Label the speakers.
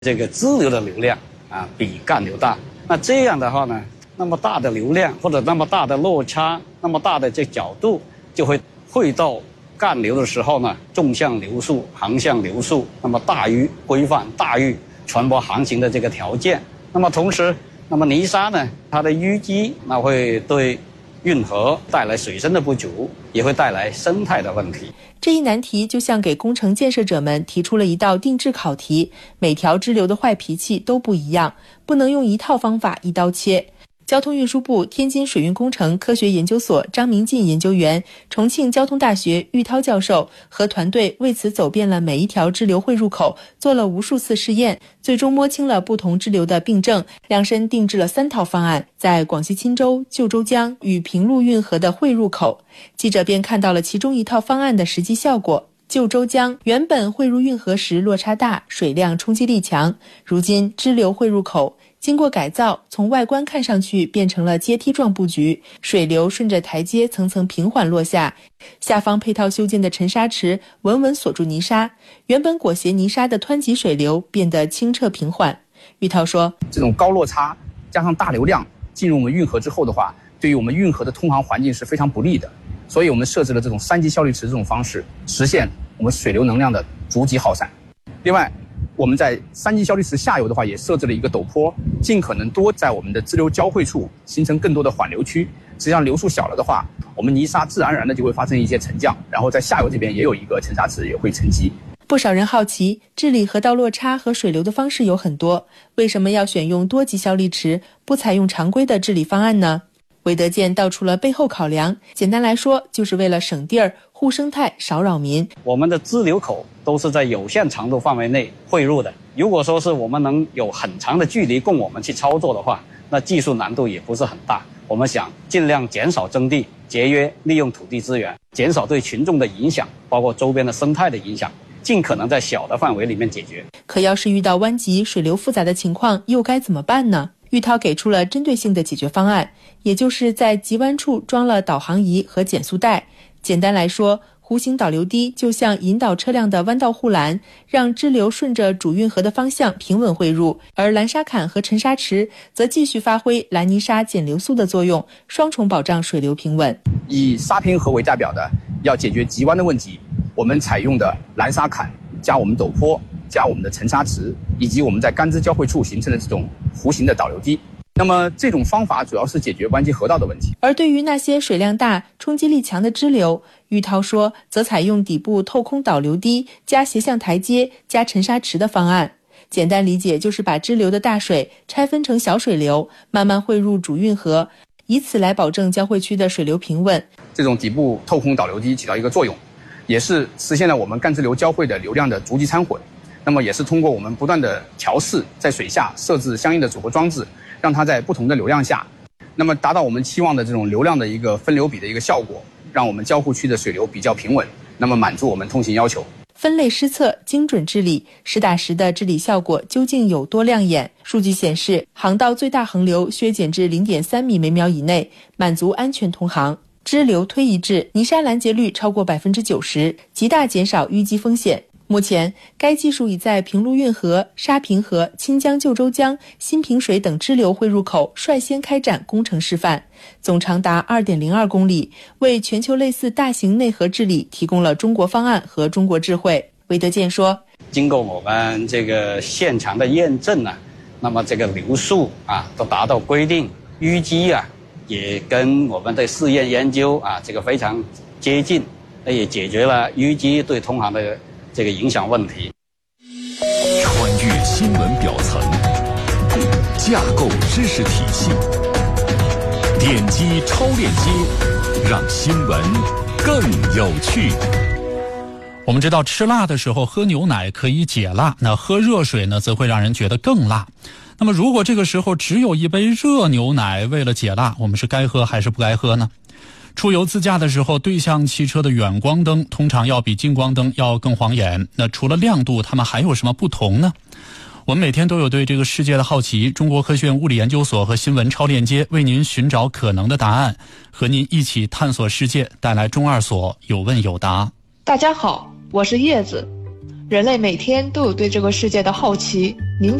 Speaker 1: 这个支流的流量比干流大。那这样的话呢，那么大的流量或者那么大的落差，那么大的这角度，就会汇到干流的时候呢，纵向流速、横向流速，那么大于规范、大于船舶航行的这个条件。那么同时，那么泥沙呢，它的淤积，那会对运河带来水深的不足，也会带来生态的问题。
Speaker 2: 这一难题就像给工程建设者们提出了一道定制考题，每条支流的坏脾气都不一样，不能用一套方法一刀切。交通运输部天津水运工程科学研究所张明进研究员、重庆交通大学玉涛教授和团队为此走遍了每一条支流汇入口，做了无数次试验，最终摸清了不同支流的病症，量身定制了3套方案，在广西钦州、旧州江与平陆运河的汇入口。记者便看到了其中一套方案的实际效果。旧州江原本汇入运河时落差大，水量冲击力强，如今支流汇入口经过改造，从外观看上去变成了阶梯状布局，水流顺着台阶层层平缓落下，下方配套修建的沉沙池稳稳锁住泥沙，原本裹挟泥沙的湍急水流变得清澈平缓。玉涛说，
Speaker 3: 这种高落差加上大流量进入我们运河之后的话，对于我们运河的通航环境是非常不利的，所以我们设置了这种3级效率池这种方式，实现我们水流能量的逐级耗散。另外，我们在3级效率池下游的话，也设置了一个陡坡，尽可能多在我们的支流交汇处形成更多的缓流区。实际上流速小了的话，我们泥沙自然而然的就会发生一些沉降，然后在下游这边也有一个沉沙池也会沉积。
Speaker 2: 不少人好奇，治理河道落差和水流的方式有很多，为什么要选用多级效率池，不采用常规的治理方案呢？韦德健道出了背后考量，简单来说，就是为了省地儿、护生态、少扰民。
Speaker 1: 我们的支流口都是在有限长度范围内汇入的，如果说是我们能有很长的距离供我们去操作的话，那技术难度也不是很大。我们想尽量减少征地，节约利用土地资源，减少对群众的影响，包括周边的生态的影响，尽可能在小的范围里面解决。
Speaker 2: 可要是遇到湾急、水流复杂的情况，又该怎么办呢？玉涛给出了针对性的解决方案，也就是在急弯处装了导航仪和减速带。简单来说，弧形导流堤就像引导车辆的弯道护栏，让支流顺着主运河的方向平稳汇入，而拦沙坎和沉沙池则继续发挥拦泥沙减流速的作用，双重保障水流平稳。
Speaker 3: 以沙坪河为代表的要解决急弯的问题，我们采用的拦沙坎加我们陡坡加我们的沉沙池，以及我们在干支交汇处形成的这种弧形的导流堤。那么这种方法主要是解决湾急河道的问题。
Speaker 2: 而对于那些水量大、冲击力强的支流，玉涛说则采用底部透空导流堤加斜向台阶加沉沙池的方案。简单理解就是把支流的大水拆分成小水流，慢慢汇入主运河，以此来保证交汇区的水流平稳。
Speaker 3: 这种底部透空导流堤起到一个作用，也是实现了我们干支流交汇的流量的逐级掺混。那么也是通过我们不断的调试，在水下设置相应的组合装置，让它在不同的流量下，那么达到我们期望的这种流量的一个分流比的一个效果，让我们交互区的水流比较平稳，那么满足我们通行要求。
Speaker 2: 分类施测、精准治理，实打实的治理效果究竟有多亮眼？数据显示，航道最大横流削减至 0.3 米每秒以内，满足安全通航。支流推移制，泥沙拦截率超过 90%， 极大减少淤积风险。目前，该技术已在平陆运河、沙坪河、钦江旧州江、新平水等支流汇入口率先开展工程示范，总长达 2.02 公里，为全球类似大型内河治理提供了中国方案和中国智慧。韦德健说，
Speaker 1: 经过我们这个现场的验证那么这个流速都达到规定，淤积也跟我们的试验研究这个非常接近，也解决了淤积对通航的这个影响问题。
Speaker 4: 穿越新闻表层，架构知识体系，点击超链接，让新闻更有趣。
Speaker 5: 我们知道吃辣的时候喝牛奶可以解辣，那喝热水呢则会让人觉得更辣。那么如果这个时候只有一杯热牛奶，为了解辣，我们是该喝还是不该喝呢？出游自驾的时候，对向汽车的远光灯通常要比近光灯要更晃眼。那除了亮度，它们还有什么不同呢？我们每天都有对这个世界的好奇，中国科学院物理研究所和新闻超链接为您寻找可能的答案，和您一起探索世界，带来中二所有问有答。
Speaker 6: 大家好，我是叶子。 人类每天都有对这个世界的好奇。您